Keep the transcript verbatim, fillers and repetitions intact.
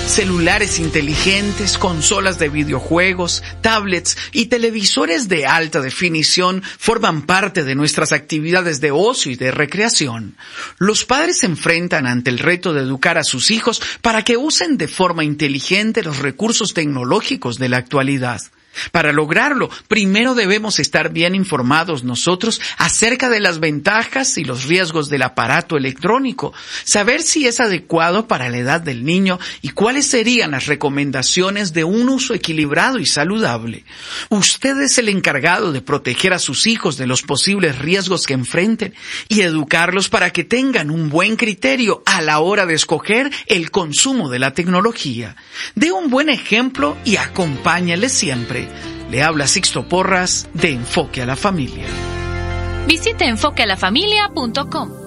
Celulares inteligentes, consolas de videojuegos, tablets y televisores de alta definición forman parte de nuestras actividades de ocio y de recreación. Los padres se enfrentan ante el reto de educar a sus hijos para que usen de forma inteligente los recursos tecnológicos de la actualidad. Para lograrlo, primero debemos estar bien informados nosotros acerca de las ventajas y los riesgos del aparato electrónico, saber si es adecuado para la edad del niño y cuáles serían las recomendaciones de un uso equilibrado y saludable. Usted es el encargado de proteger a sus hijos de los posibles riesgos que enfrenten y educarlos para que tengan un buen criterio a la hora de escoger el consumo de la tecnología. Dé un buen ejemplo y acompáñale siempre. Le habla Sixto Porras de Enfoque a la Familia. Visite enfoque a la familia punto com.